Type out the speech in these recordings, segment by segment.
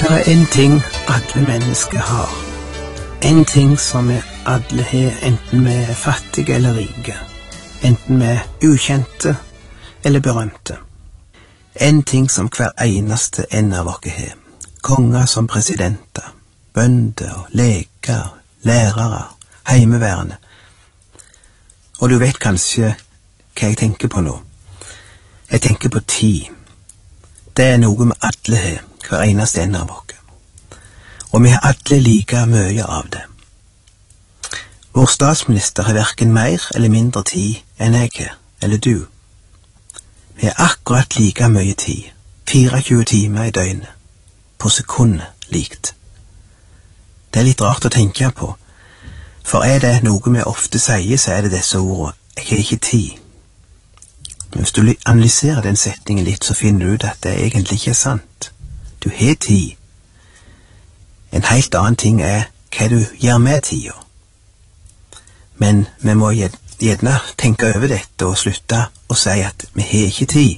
Det er en ting alle mennesker har. En ting som vi alle har, enten vi er fattige eller rike. Enten vi er ukjente eller berømte. En ting som hver eneste en av oss har. Konger som presidenter, bønder, leger, lærere, heimeværende. Og du vet kanskje hva jeg tenker på nå. Jeg tenker på tid. Det er noe vi alle har, hver eneste en av oss. Og vi har alle like mye av det. Vår statsminister har hverken mer eller mindre tid enn jeg har, eller du. Vi har akkurat like mye tid, 24 timer i døgnet, på sekundet likt. Det er litt rart å tenke på, for er det noe vi ofte sier, så er det disse ordene, jeg har ikke tid. Men hvis du analyserer den setningen litt, så finner du ut at det egentlig ikke er sant. Du har tid. En helt annen ting er hva du gjør med tida. Men vi må gjerne tenke over dette og slutte å si at vi har ikke tid.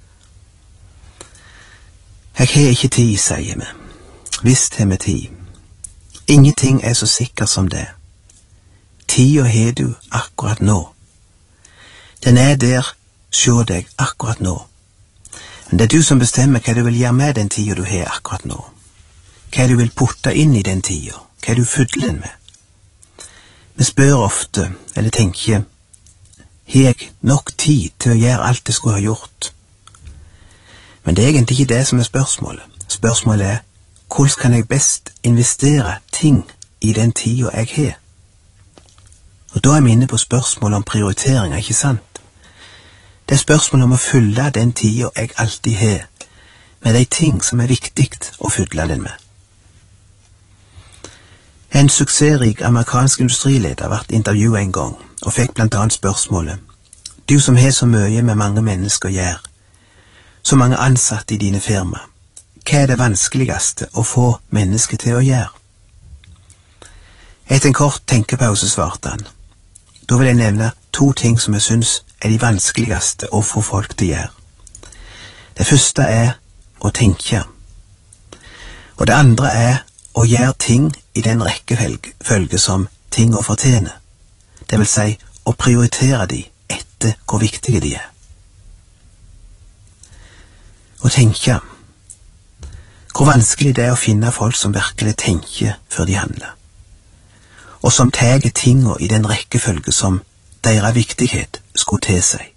Jeg har ikke tid, sier vi. Visst har vi tid. Ingenting er så sikkert som det. Tida har du akkurat nå. Den er der, se deg akkurat nå. Men det er du som bestemmer hva du vil gjøre med den tida du har akkurat nå. Hva du vil putte inn i den tida, hva du fyller den med. Vi spør ofte, eller tenker, har jeg nok tid til å gjøre alt jeg skulle ha gjort? Men det er egentlig ikke det som er spørsmålet. Spørsmålet er, hvordan kan jeg best investere ting i den tida jeg har? Og da er vi inne på spørsmålet om prioriteringer, ikke sant? Det er spørsmålet om å fylle den tida jeg alltid har, med de ting som er viktig å fylle den med. En suksessrik amerikansk industrileder ble intervjuet en gang, og fikk blant annet spørsmålet, du som har så mye med mange mennesker å gjøre, så mange ansatte i dine firma, hva er det vanskeligste å få mennesker til å gjøre? Etter en kort tenkepause svarte han, da vil jeg nevne 2 ting som jeg synes er de vanskeligste å få folk til å gjøre. Det første er å tenke, og det andre er å gjøre ting i den rekkefølge som ting å fortjene. Det vil si å prioritere de etter hvor viktige de er. Å tenke. Hvor vanskelig det er å finne folk som virkelig tenker før de handler. Og som tager tingene i den rekkefølge som deres viktighet skulle til seg.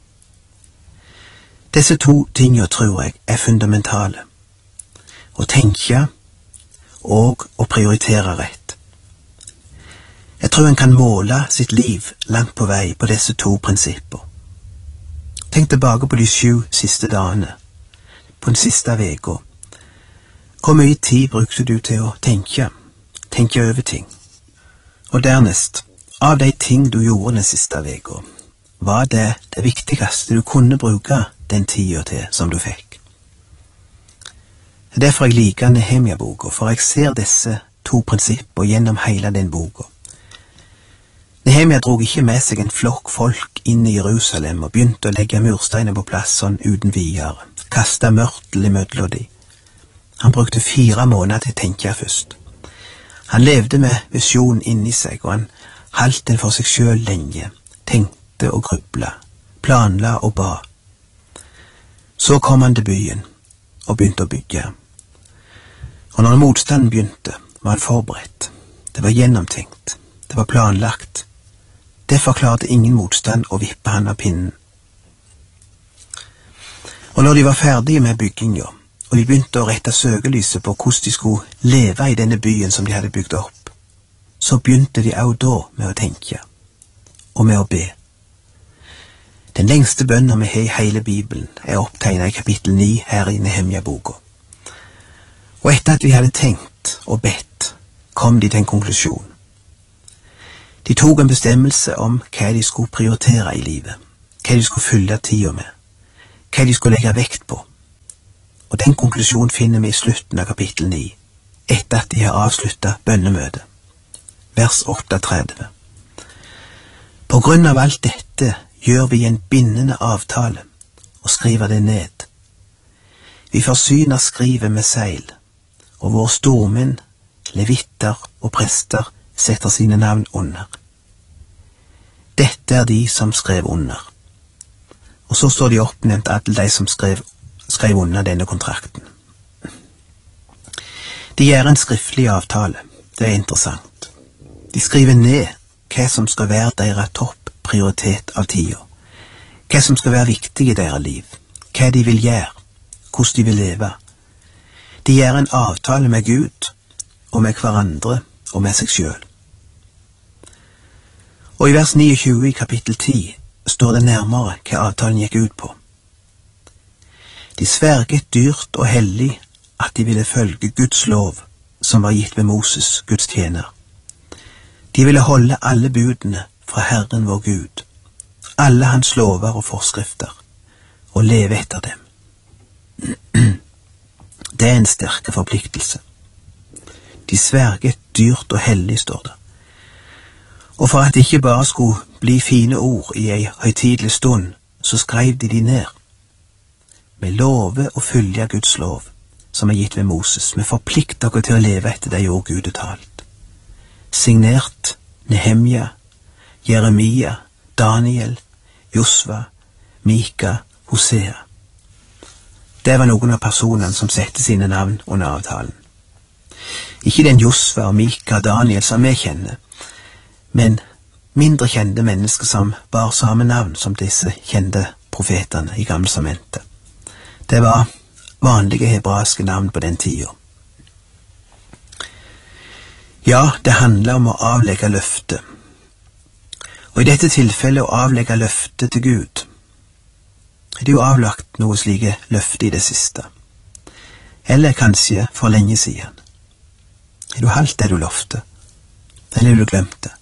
Disse 2 tingene tror jeg er fundamentale. Å tenke og å prioritere rett. Jeg tror en kan måle sitt liv langt på vei på disse 2 prinsipper. Tenk tilbake på de 7 siste dagene, på den siste veka. Hvor mye tid brukte du til å tenke over ting? Og dernest, av de ting du gjorde den siste veka, var det viktigste du kunne bruke den tida til som du fikk? Det er derfor jeg liker Nehemia-boka, for jeg ser disse 2 prinsipper gjennom hele den boka. Nehemia drog ikke med seg en flokk folk inn i Jerusalem og begynte å legge mursteiner på plass sånn uten videre, kaste mørtel imellom de. Han brukte 4 måneder til å tenke først. Han levde med visjonen inni seg, og han holdt den for seg selv lenge, tenkte og grubla, planla og ba. Så kom han til byen og begynte å bygge. Og når motstanden begynte, var han forberedt. Det var gjennomtenkt. Det var planlagt. Derfor klarte ingen motstand å vippe han av pinnen. Og når de var ferdige med bygginga, og de begynte å rette søkelyset på hvordan de skulle leve i denne byen som de hadde bygd opp, så begynte de også da med å tenke, og med å be. Den lengste bønnen vi har i hele Bibelen er opptegnet i kapittel 9 her i Nehemia-boka. Og etter at vi hadde tenkt og bedt, kom de til en konklusjon. De tok en bestemmelse om hva de skulle prioritere i livet, hva de skulle fylle tida med, hva de skulle legge vekt på. Og den konklusjonen finner vi i slutten av kapittel 9, etter at de har avsluttet bønnemøtet. Vers 38. På grunn av alt dette gjør vi en bindende avtale og skriver det ned. Vi forsyner skrivet med seil, og våre stormenn, levitter og prester setter sine navn under. Dette er de som skrev under. Og så står de oppnevnt alle de som skrev under denne kontrakten. De gjør en skriftlig avtale. Det er interessant. De skriver ned hva som skal være deres topp prioritet av tida, hva som skal være viktig i deres liv, hva de vil gjøre, hvordan de vil leve. De gjør en avtale med Gud og med hverandre og med seg selv. Og i vers 29 i kapittel 10 står det nærmere hva avtalen gikk ut på. De sverget dyrt og hellig at de ville følge Guds lov som var gitt ved Moses, Guds tjener. De ville holde alle budene fra Herren vår Gud, alle hans lover og forskrifter, og leve etter dem. Det er en sterk forpliktelse. De sverget dyrt og hellig, står det. Og for at det ikke bare skulle bli fine ord i ei høytidelig stund, så skrev de ned. Vi lover å følge Guds lov, som er gitt ved Moses. Vi forplikter oss til å leve etter de ord Gud har talt. Signert Nehemja, Jeremia, Daniel, Josva, Mika, Hosea. Det var noen av personene som sette sine navn under avtalen. Ikke den Josva og Mika og Daniel som vi kjenner, men mindre kjente mennesker som bar samme navn som disse kjente profetene i Gamle testamentet. Det var vanlige hebraiske navn på den tida. Ja, det handler om å avlegge løfte. Og i dette tilfellet å avlegge løfte til Gud. Er det jo avlagt noe slike løfte i det siste? Eller kanskje for lenge siden? Er du halvt det du lovte? Eller har du glemt det?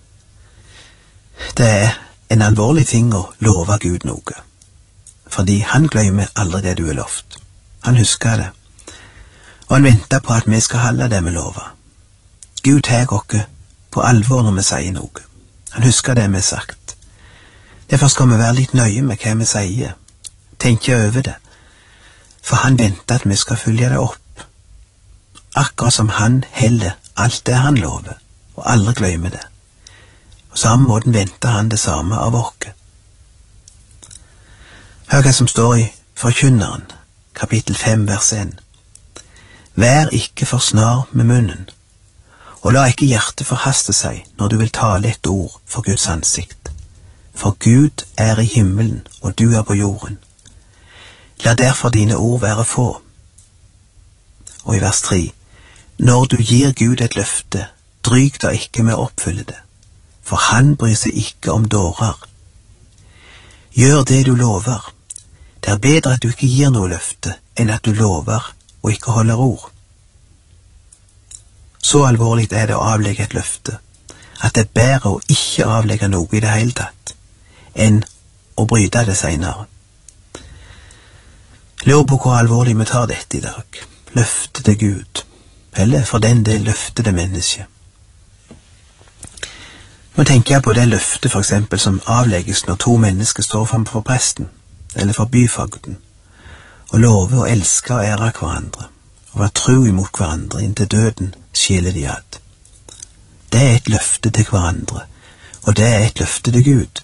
Det er en alvorlig ting å love Gud noe, fordi han glemmer aldri det du har lovt. Han husker det, og han venter på at vi skal holde det vi lover. Gud tar oss på alvor når vi sier noe. Han husker det vi har sagt. Derfor skal vi være litt nøye med hva vi sier, tenke over det, for han venter at vi skal følge det opp, akkurat som han heller alt det han lover, og aldri glemmer det. På samme måten venter han det samme av oss. Hør hva som står i Forkynneren, kapittel 5, vers 1. Vær ikke for snar med munnen, og la ikke hjertet forhaste seg når du vil tale et ord for Guds ansikt. For Gud er i himmelen, og du er på jorden. La derfor dine ord være få. Og i vers 3. Når du gir Gud et løfte, dryg da ikke med å oppfylle det, for han bryr seg ikke om dårer. Gjør det du lover. Det er bedre at du ikke gir noe løfte, enn at du lover og ikke holder ord. Så alvorlig er det å avlegge et løfte, at det er bedre å ikke avlegge noe i det hele tatt, enn å bryte det senere. Lurer på hvor alvorlig vi tar dette i dag. Løfte til Gud, eller for den del løfte til mennesket. Nå tenker jeg på det løftet for eksempel som avlegges når to mennesker står framfor presten, eller for byfogden, og lover å elske og ære hverandre, og være tro imot hverandre inntil døden skiller de ad. Det er et løfte til hverandre, og det er et løfte til Gud.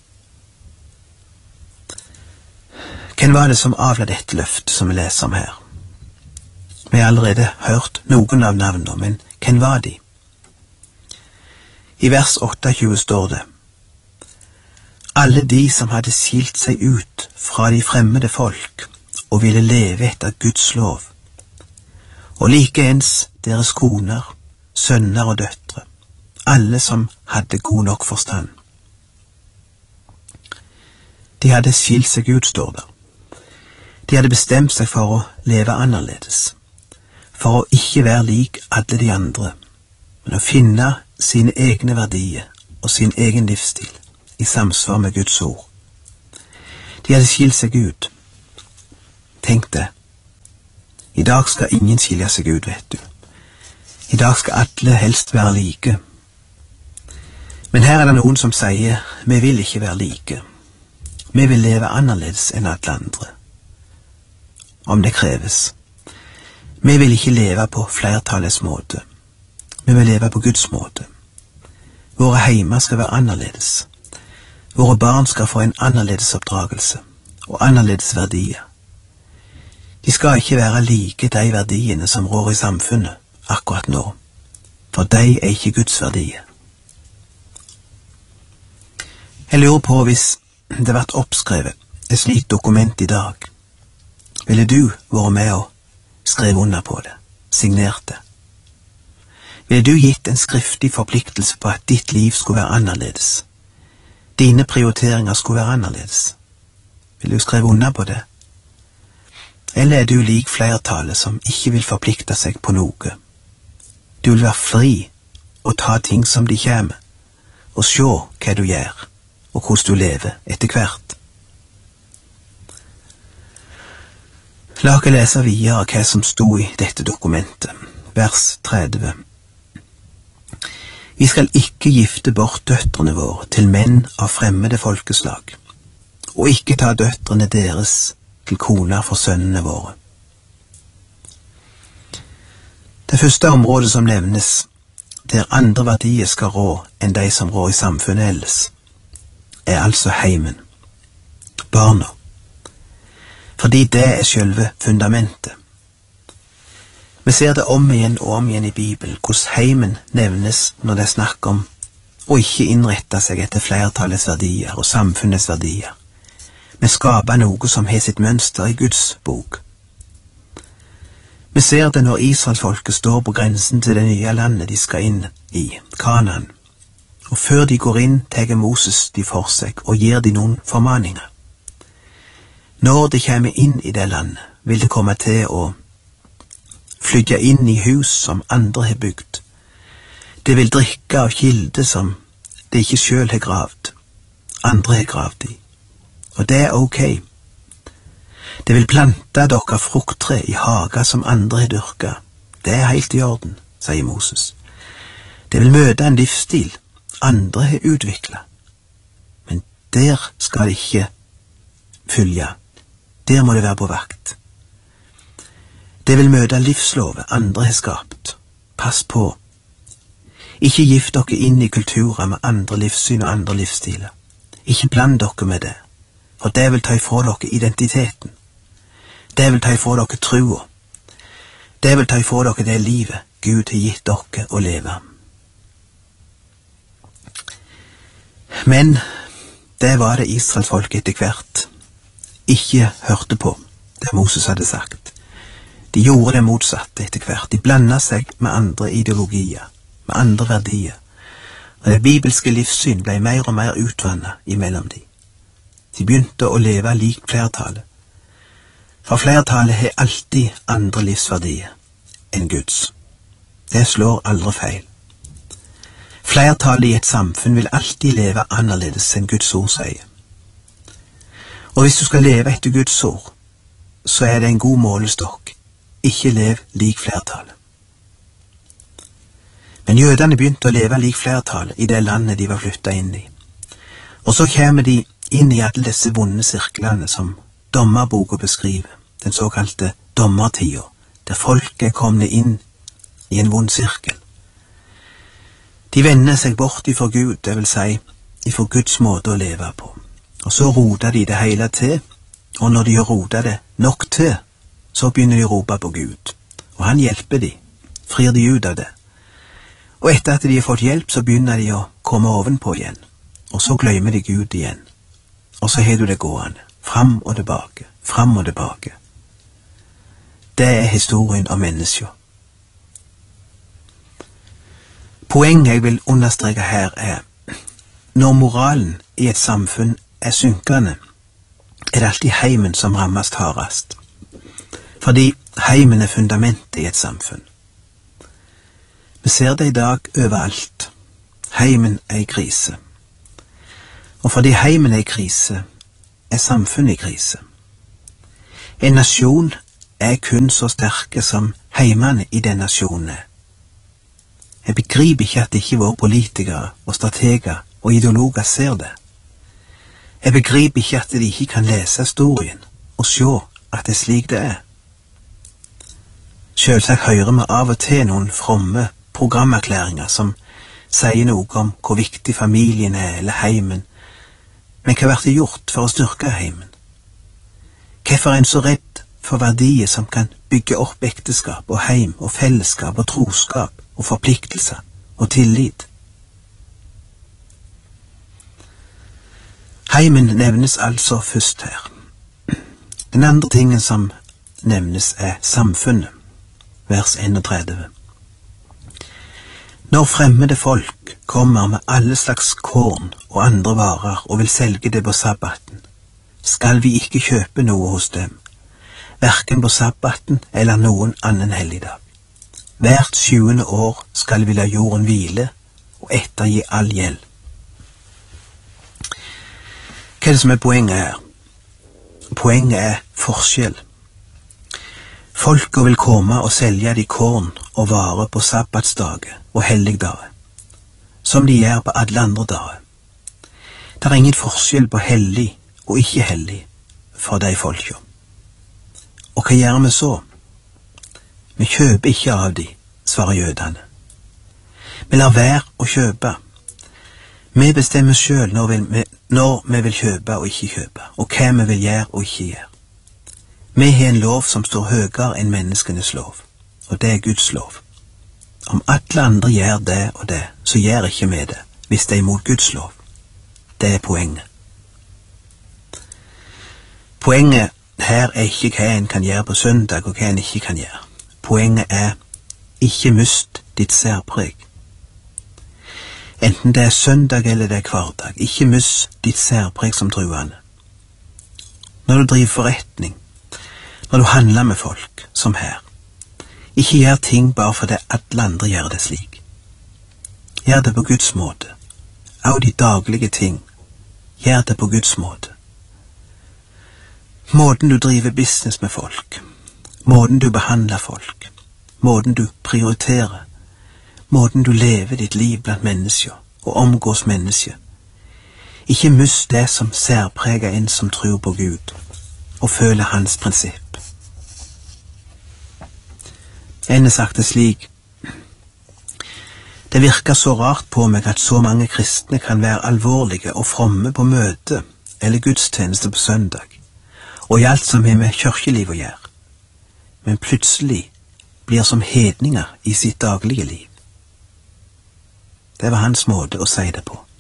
Hvem var det som avla dette løftet som vi leser om her? Vi har allerede hørt noen av navnene, men hvem var de? I vers 28 står det: Alle de som hadde skilt seg ut fra de fremmede folk og ville leve etter Guds lov, og likeens deres koner, sønner og døtre, alle som hadde god nok forstand. De hadde skilt seg ut, står der. De hadde bestemt seg for å leve annerledes, for å ikke være lik alle de andre, men å finne sine egne verdier og sin egen livsstil i samsvar med Guds ord. De hadde skilt seg ut. Tenk det. I dag skal ingen skilje seg ut, vet du. I dag skal alle helst være like. Men her er det noen som sier, vi vil ikke være like. Vi vil leve annerledes enn alle andre. Om det kreves. Vi vil ikke leve på flertallets måte. Vi vil leve på Guds måte. Våre heimer skal være annerledes. Våre barn skal få en annerledes oppdragelse og annerledes verdier. De skal ikke være like de verdiene som rår i samfunnet akkurat nå, for de er ikke Guds verdier. Jeg lurer på hvis det vært oppskrevet et slikt dokument i dag, ville du vært med og skrevet under på det, signert det? Ville du gitt en skriftlig forpliktelse på at ditt liv skulle være annerledes? Dine prioriteringer skulle være annerledes? Vil du skrive under på det? Eller er du lik flertallet som ikke vil forplikte seg på noe? Du vil være fri og ta ting som de kommer, og se hva du gjør, og hvordan du lever etter hvert. La oss lese videre hva som stod i dette dokumentet, vers 30. Vi skal ikke gifte bort døtrene våre til menn av fremmede folkeslag, og ikke ta døtrene deres til koner for sønnene våre. Det første området som nevnes, der andre verdier skal rå enn de som rår i samfunnet ellers, er altså heimen, barna, fordi det er selve fundamentet. Vi ser det om igjen og om igjen i Bibelen, hvordan heimen nevnes når det er snakk om å ikke innrette seg etter flertallets verdier og samfunnets verdier, men skape noe som har sitt mønster i Guds bok. Vi ser det når Israelsfolket står på grensen til det nye landet de skal inn i, Kanaan, og før de går inn, tar Moses de for seg og gir de noen formaninger. Når de kommer inn i det landet, vil det komme til å flytte inn i hus som andre har bygd. Det vil drikke av kilder som de ikke selv har gravd, andre har gravd i. Og det er ok. Det vil plante dere frukttre i hager som andre har dyrket. Det er helt i orden, sier Moses. Det vil møte en livsstil andre har utviklet. Men der skal det ikke følge. Der må det være på vakt. Det vil møte livslovet andre har skapt. Pass på. Ikke gift dere inn i kulturer med andre livssyn og andre livsstiler. Ikke bland dere med det, for det vil ta ifra dere identiteten. Det vil ta ifra dere trua. Det vil ta ifra dere det livet Gud har gitt dere å leve. Men det var det Israelsfolket etter hvert ikke hørte på, det Moses hadde sagt. De gjorde det motsatte etter hvert. De blandet seg med andre ideologier, med andre verdier. Og det bibelske livssyn ble mer og mer utvannet imellom dem. De begynte å leve lik flertallet. For flertallet har alltid andre livsverdier enn Guds. Det slår aldri feil. Flertallet i et samfunn vil alltid leve annerledes enn Guds ord sier. Og hvis du skal leve etter Guds ord, så er det en god målestokk. Ikke lev lik flertallet. Men jødene begynte å leve lik flertallet i det landet de var flyttet inn i. Og så kommer de inn i alle disse vonde sirklene som dommerboka beskriver, den såkalte dommertida, der folket er kommet inn i en vond sirkel. De vender seg bort ifra Gud, det vil si ifra Guds måte å leve på. Og så roter de det hele til, og når de har rotet det nok til, så begynner de å rope på Gud. Og han hjelper de, frir de ut av det. Og etter at de har fått hjelp, så begynner de å komme ovenpå igjen. Og så glemmer de Gud igjen. Og så har du det gående, fram og tilbake, fram og tilbake. Det er historien om mennesker. Poenget jeg vil understreke her er, når moralen i et samfunn er synkende, er det alltid heimen som rammes hardest. Fordi heimen er fundamentet i et samfunn. Vi ser det i dag overalt. Heimen er i krise. Og fordi heimen er i krise, er samfunnet i krise. En nasjon er kun så sterke som heimene i den nasjonen er. Jeg begriper ikke at ikke våre politikere og strateger og ideologer ser det. Jeg begriper ikke at de ikke kan lese historien og se at det er slik det er. Selvsagt hører vi av og til noen fromme programerklæringer som sier noe om hvor viktig familien er eller heimen, men hva blir det gjort for å styrke heimen? Hvorfor er en så redd for verdier som kan bygge opp ekteskap og heim og fellesskap og troskap og forpliktelser og tillit? Heimen nevnes altså først her. Den andre tingen som nevnes er samfunnet, vers 31. Når fremmede folk kommer med alle slags korn og andre varer og vil selge det på sabbaten, skal vi ikke kjøpe noe hos dem, hverken på sabbaten eller noen annen helligdag. Hvert 7. år skal vi la jorden hvile og ettergi all gjeld. Hva er det som er poenget her? Poenget er forskjell. Folket vil komme og selge de korn og varer på sabbatsdager og helligdager, som de gjør på alle andre dager. Det er ingen forskjell på hellig og ikke hellig for de folka. Og hva gjør vi så? Vi kjøper ikke av de, svarer jødene. Vi lar være å kjøpe. Vi bestemmer selv når vi vil kjøpe og ikke kjøpe, og hva vi vil gjøre og ikke gjøre. Vi har en lov som står høyere enn menneskenes lov, og det er Guds lov. Om alle andre gjør det og det, så gjør ikke vi det, hvis det er imot Guds lov. Det er poenget. Poenget her er ikke hva en kan gjøre på søndag og hva en ikke kan gjøre. Poenget er ikke mist ditt særpreg. Enten det er søndag eller det er hverdag, ikke mist ditt særpreg som truende. Når du driver forretning, når du handler med folk, som her, ikke gjør ting bare fordi alle andre gjør det slik. Gjør det på Guds måte. Av de daglige ting, gjør det på Guds måte. Måten du driver business med folk, måten du behandler folk, måten du prioriterer, måten du lever ditt liv blant mennesker og omgås mennesker. Ikke mist det som særpreger en som tror på Gud og føler hans prinsipp. En har sagt det slik: det virker så rart på meg at så mange kristne kan være alvorlige og fromme på møte eller gudstjeneste på søndag, og i alt som har med kirkeliv å gjøre, men plutselig blir som hedninger i sitt daglige liv. Det var hans måte å si det på.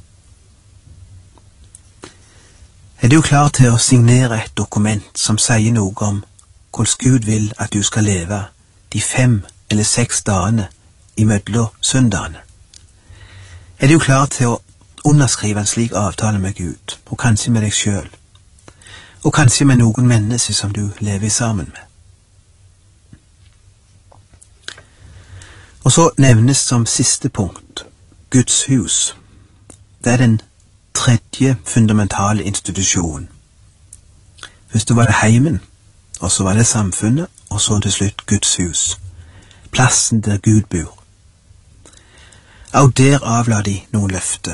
Er du klar til å signere et dokument som sier noe om hvordan Gud vil at du skal leve de 5 eller 6 dagene imellom søndagene? Er du klar til å underskrive en slik avtale med Gud, og kanskje med deg selv, og kanskje med noen mennesker som du lever sammen med? Og så nevnes som siste punkt Guds hus. Det er den tredje fundamentale institusjonen. Først var det heimen, og så var det samfunnet, og så til slutt Guds hus. Plassen der Gud bor. Og der avla de noen løfter.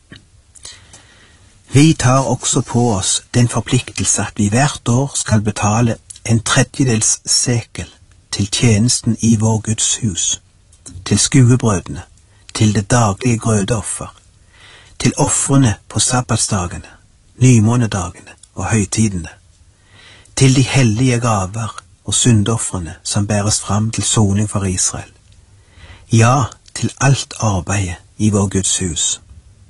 Vi tar også på oss den forpliktelse at vi hvert år skal betale 1/3 sekel til tjenesten i vår Guds hus, til skuebrødene, til det daglige grødeoffer, til ofrene på sabbatsdagene, nymånedagene og høytidene, til de hellige gaver og syndofrene som bæres fram til soning for Israel, ja, til alt arbeidet i vår Guds hus.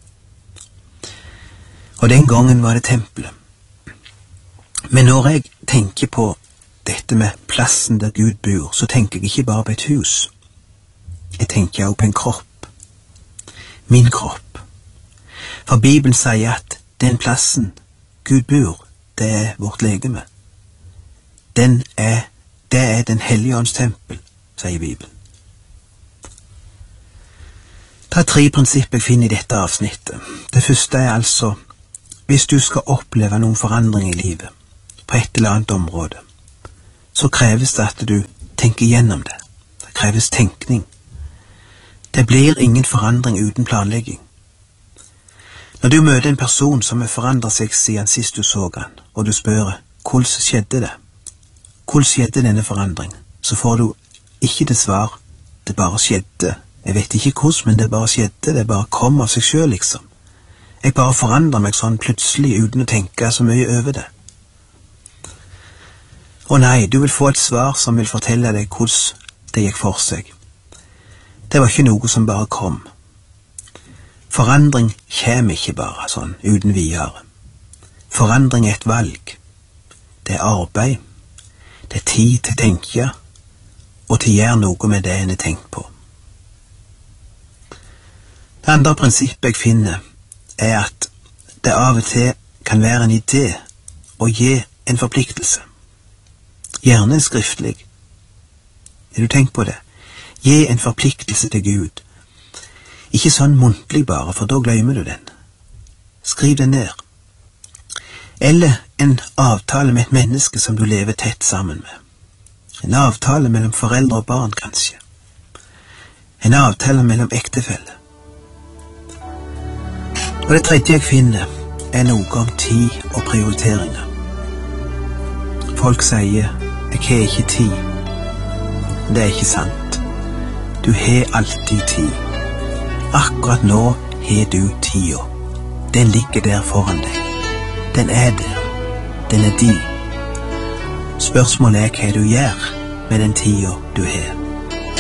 Og den gangen var det tempelet. Men når jeg tenker på dette med plassen der Gud bor, så tenker jeg ikke bare på et hus. Jeg tenker også på en kropp. Min kropp. For Bibelen sier at den plassen Gud bor, det er vårt legeme. Det er den hellige ånds tempel, sier Bibelen. Det er 3 prinsipper jeg finner i dette avsnittet. Det første er altså, hvis du skal oppleve noen forandring i livet, på et eller annet område, så kreves det at du tenker gjennom det. Det kreves tenkning. Det blir ingen forandring uten planlegging. Når du møter en person som har forandret seg siden sist du så han, og du spør, hvordan skjedde det? Hvordan skjedde denne forandringen? Så får du ikke til svar. Det bare skjedde. Jeg vet ikke hvordan, men det bare skjedde. Det bare kom av seg selv, liksom. Jeg bare forandrer meg sånn plutselig uten å tenke så mye over det. Å nei, du vil få et svar som vil fortelle deg hvordan det gikk for seg. Det var ikke noe som bare kom. Forandring kommer ikke bare sånn uten videre. Forandring er et valg. Det er arbeid. Det er tid til å tenke, og til å gjøre noe med det en er tenkt på. Det andre prinsippet jeg finner, er at det av og til kan være en idé å gi en forpliktelse. Gjerne en skriftlig. Har du tenkt på det? Gi en forpliktelse til Gud. Ikke sånn muntlig bare, for da glemmer du den. Skriv den ned. Eller en avtale med et menneske som du lever tett sammen med. En avtale mellom foreldre og barn, kanskje. En avtale mellom ektefeller. Og det tredje jeg finner, er noe om tid og prioriteringer. Folk sier, jeg har ikke tid. Det er ikke sant. Du har alltid tid. Akkurat nå har du tida. Den ligger der foran deg. Den er der. Den er din. Spørsmålet er hva du gjør med den tida du har.